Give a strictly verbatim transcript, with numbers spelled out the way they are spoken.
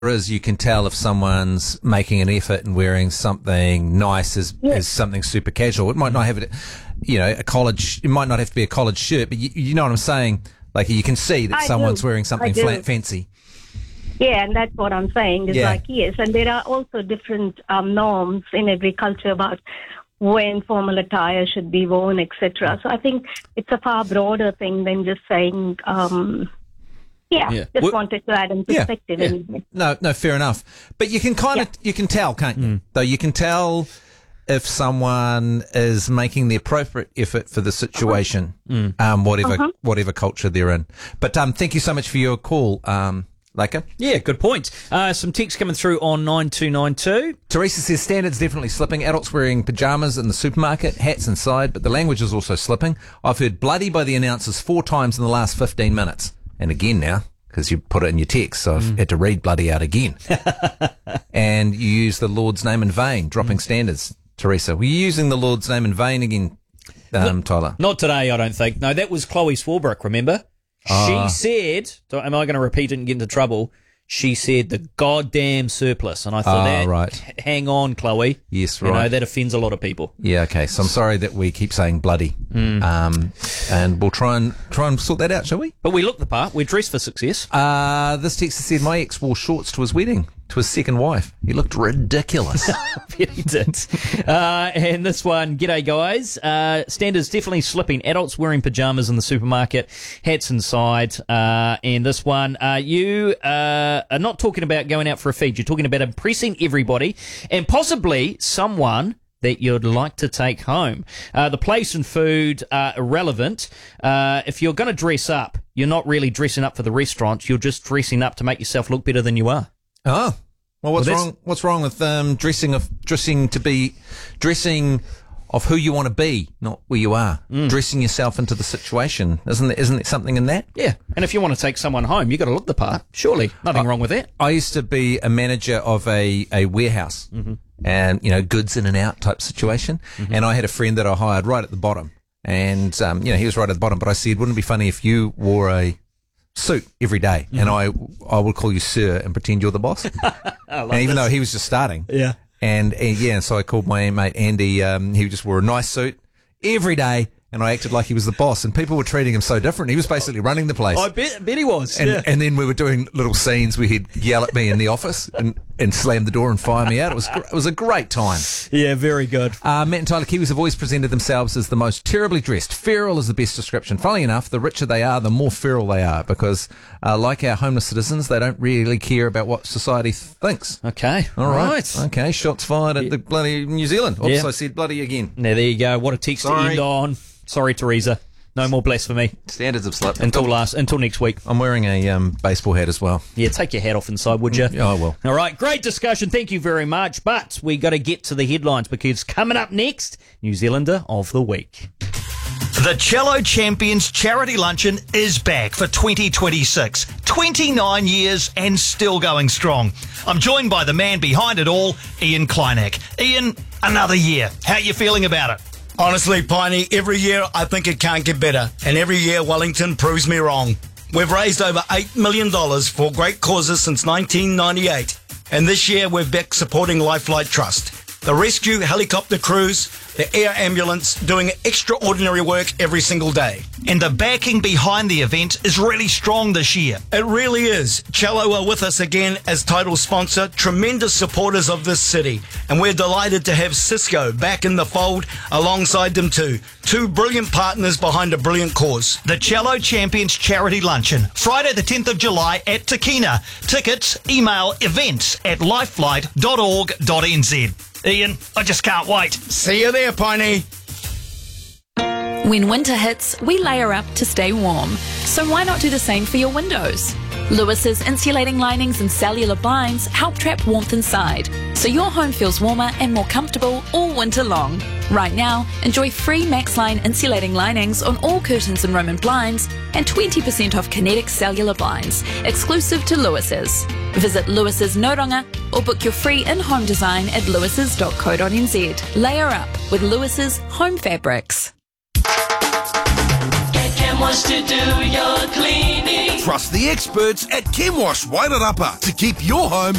is, you can tell if someone's making an effort and wearing something nice as, Yes. as something super casual. It might not have it, you know, a college, it might not have to be a college shirt, but you, you know what I'm saying? Like, you can see that I someone's do. wearing I something do. flat, fancy. Yeah, and that's what I'm saying. Is Yeah. like, yes, and there are also different um, norms in every culture about when formal attire should be worn, et cetera. So I think it's a far broader thing than just saying, um, yeah, Yeah. just Well- wanted to add in Yeah, perspective. yeah. anyway. No, no, fair enough. But you can kind of, you can tell, can't you? Though you can tell if someone is making the appropriate effort for the situation, um, whatever, Uh-huh. whatever culture they're in. But um, thank you so much for your call, um, Leica. Yeah, good point. Uh, some text coming through on nine two nine two. Teresa says standards definitely slipping. Adults wearing pajamas in the supermarket, hats inside, but the language is also slipping. I've heard bloody by the announcers four times in the last fifteen minutes. And again now, because you put it in your text, so I've had to read bloody out again. And you use the Lord's name in vain, dropping standards. Teresa, were you using the Lord's name in vain again, um, Tyler? Not today, I don't think. No, that was Chloe Swarbrick, remember? Ah. She said, don't- am I going to repeat it and get into trouble? She said the goddamn surplus. And I thought, Ah, that, right. h- hang on, Chloe. Yes, You know, right. that offends a lot of people. Yeah, okay. So I'm sorry that we keep saying bloody. Um, and we'll try and try and sort that out, shall we? But we look the part. We're dressed for success. Uh, this text said my ex wore shorts to his wedding, to his second wife. He looked ridiculous. Yeah, he did. Uh, and this one, g'day guys. Uh, standards definitely slipping. Adults wearing pajamas in the supermarket, hats inside. Uh, and this one, uh, you uh, are not talking about going out for a feed. You're talking about impressing everybody and possibly someone that you'd like to take home. Uh, the place and food are irrelevant. Uh, if you're going to dress up, you're not really dressing up for the restaurant. You're just dressing up to make yourself look better than you are. Oh, well, what's Well, that's- wrong? What's wrong with um, dressing of dressing to be dressing of who you want to be, not where you are? Dressing yourself into the situation, isn't there? Isn't there something in that? Yeah, and if you want to take someone home, you got to look the part. Surely, nothing wrong with that. I used to be a manager of a a warehouse, and you know, goods in and out type situation. And I had a friend that I hired right at the bottom, and um, you know, he was right at the bottom. But I said, wouldn't it be funny if you wore a suit every day, and I I would call you sir and pretend you're the boss. And even though he was just starting, Yeah. and, and yeah, so I called my mate Andy. Um, he just wore a nice suit every day, and I acted like he was the boss. And people were treating him so different. He was basically running the place. I bet, bet he was. And, yeah. and then we were doing little scenes where he'd yell at me in the office and, and slam the door and fire me out. It was gr- it was a great time. yeah, very good. Uh, Matt and Tyler Kiwis have always presented themselves as the most terribly dressed. Feral is the best description. Funnily enough, the richer they are, the more feral they are, because uh, like our homeless citizens, they don't really care about what society thinks. Okay. All right. Okay, shots fired at the bloody New Zealand. Oops, Yeah. I said bloody again. Now, there you go. What a text to Sorry. end on. Sorry, Teresa. No more blasphemy. Standards have slipped. Until last, until next week. I'm wearing a um, baseball hat as well. Yeah, take your hat off inside, would you? Yeah, I will. All right, great discussion. Thank you very much. But we got to get to the headlines because coming up next, New Zealander of the Week. The Cello Champions Charity Luncheon is back for twenty twenty-six. twenty-nine years and still going strong. I'm joined by the man behind it all, Ian Kleinak. Ian, another year. How you feeling about it? Honestly, Piney, every year I think it can't get better, and every year Wellington proves me wrong. We've raised over eight million dollars for great causes since nineteen ninety-eight, and this year we're back supporting Lifelight Trust, the rescue helicopter crews, the air ambulance, doing extraordinary work every single day. And the backing behind the event is really strong this year. It really is. Cello are with us again as title sponsor, tremendous supporters of this city, and we're delighted to have Cisco back in the fold alongside them too. Two brilliant partners behind a brilliant cause. The Cello Champions Charity Luncheon, Friday the tenth of July at Takina. Tickets, email events at lifelight dot org dot n z. Ian, I just can't wait. See you there, Piney. When winter hits, we layer up to stay warm. So why not do the same for your windows? Lewis's insulating linings and cellular blinds help trap warmth inside, so your home feels warmer and more comfortable all winter long. Right now, enjoy free MaxLine insulating linings on all curtains and Roman blinds and twenty percent off Kinetic cellular blinds, exclusive to Lewis's. Visit Lewis's Noronga or book your free in-home design at lewis's dot co dot n z. Layer up with Lewis's Home Fabrics. Get Chemwash to do your cleaning. Trust the experts at Chemwash Wairarapa to keep your home